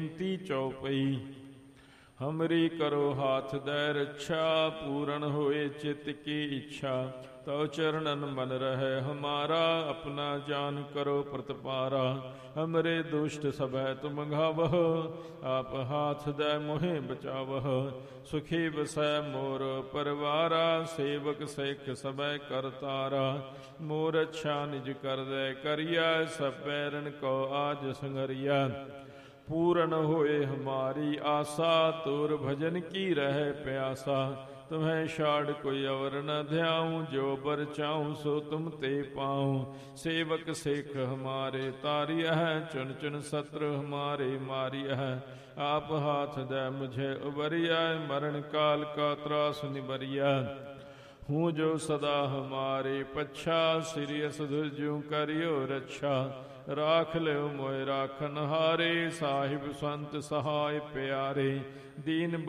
चौपई। हमरी करो हाथ दै रक्षा, पूर्ण होए चित्त की इच्छा। तो चरणन मन रहे हमारा, अपना जान करो प्रतिपारा। हमरे दुष्ट सभै तुम घावह, आप हाथ दै मोहे बचावह। सुखी बसै मोर परवारा, सेवक सिख सभै करतारा। मोर अच्छा निज कर दे करिया, सब बैरन को आज संगरिया। पूर्ण होए हमारी आशा, तोर भजन की रहे प्यासा। तुम्हें छाड़ कोई अवर न ध्याऊं, जो बर चाहूं सो तुम ते पाऊं। सेवक सिख हमारे तारिय है, चुन चुन शत्रु हमारे मारिय है। आप हाथ दे मुझे उबरिया, मरण काल का त्रास निबरिया। हूँ जो सदा हमारे पच्छा, सिरियस धुर्जू करियो रक्षा। राख लियो मोय राखन हारे, साहिब संत सहाय प्यारे। दीन